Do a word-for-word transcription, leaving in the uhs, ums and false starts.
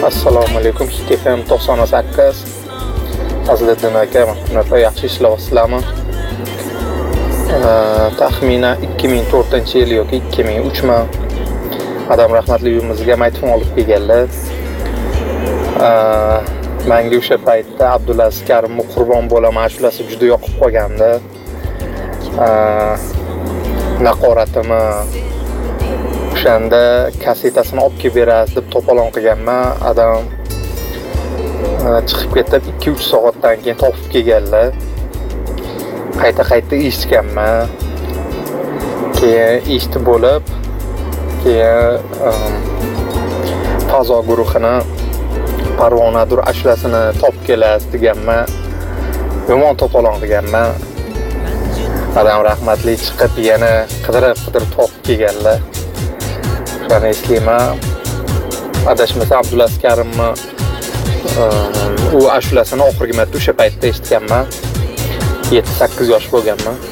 Assalomu alaykum. Hit F M to'qson sakkiz. Fazliddin aka, hurmatli yaxshi ishlayapsizlarmi? Taxminan ikki ming to'rtinchi yil yoki ikki ming uchmi? Adam rahmatli uyimizga maytfon olib kelganlar. Menga o'sha paytda Abdulaziz Karimov Qurbon bo'laman ashulasi juda yoqib qolgandi. Naqoratimi o'shanda kassetasini olib kelib berasiz deb to'polon qilganman. Adam chiqib ketib ikki uch soatdan keyin topib kelganlar. Qayta-qayta eshitganman. Keyin eshitib bo'lib, keyin Fazo guruhini Parvonadur ashulasini topib kelasiz deganman. Yomon to'polon qilganman. Adam rahmatli chiqib yana qidirib-qidirib topib kelganlar. Shuni eslayman. Adashmasam Abdulaziz Karimni u ashulasini oxirgi marta o'sha paytda eshitganman. yetti sakkiz yosh bo'lganman.